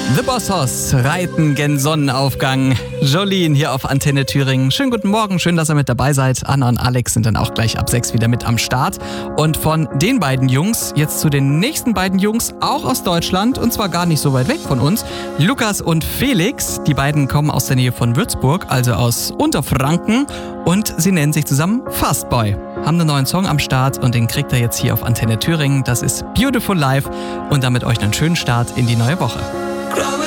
The Bossos reiten gen Sonnenaufgang. Jolene hier auf Antenne Thüringen. Schönen guten Morgen, schön, dass ihr mit dabei seid. Anna und Alex sind dann auch gleich ab 6 wieder mit am Start. Und von den beiden Jungs jetzt zu den nächsten beiden Jungs, auch aus Deutschland, und zwar gar nicht so weit weg von uns. Lukas und Felix, die beiden kommen aus der Nähe von Würzburg, also aus Unterfranken. Und sie nennen sich zusammen Fastboy. Haben einen neuen Song am Start und den kriegt ihr jetzt hier auf Antenne Thüringen. Das ist Beautiful Life und damit euch einen schönen Start in die neue Woche.